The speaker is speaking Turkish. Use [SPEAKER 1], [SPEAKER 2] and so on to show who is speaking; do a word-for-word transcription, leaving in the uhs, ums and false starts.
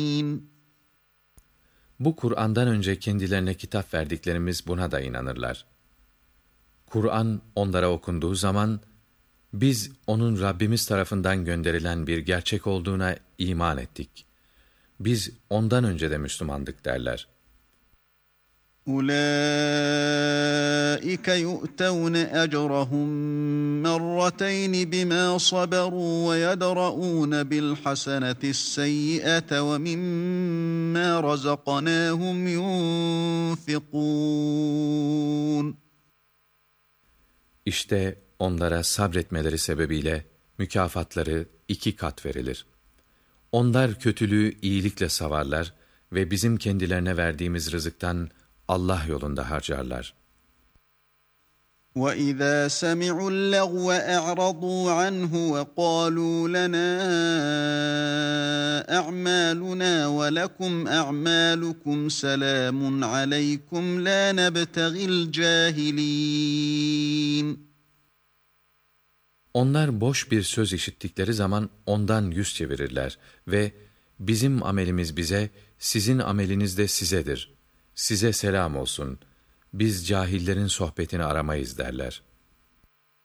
[SPEAKER 1] Bu Kur'an'dan önce kendilerine kitap verdiklerimiz buna da inanırlar. Kur'an onlara okunduğu zaman, biz onun Rabbimiz tarafından gönderilen bir gerçek olduğuna iman ettik. Biz ondan önce de Müslümandık derler.
[SPEAKER 2] أُولَٰئِكَ يُؤْتَوْنَ أَجْرَهُم مَّرَّتَيْنِ بِمَا صَبَرُوا وَيَدْرَءُونَ بِالْحَسَنَةِ السَّيِّئَةَ وَمِمَّا رَزَقْنَاهُمْ يُنفِقُونَ
[SPEAKER 1] İşte onlara sabretmeleri sebebiyle mükafatları iki kat verilir. Onlar kötülüğü iyilikle savarlar ve bizim kendilerine verdiğimiz rızıktan Allah yolunda harcarlar.
[SPEAKER 2] وَإِذَا سَمِعُوا اللَّغْوَ أَعْرَضُوا عَنْهُ وَقَالُوا لَنَا أَعْمَالُنَا وَلَكُمْ أَعْمَالُكُمْ سَلَامٌ عَلَيْكُمْ لَا نَبْتَغِي الْجَاهِلِينَ
[SPEAKER 1] Onlar boş bir söz işittikleri zaman ondan yüz çevirirler ve bizim amelimiz bize, sizin ameliniz de sizedir. Size selam olsun. Biz cahillerin sohbetini aramayız derler.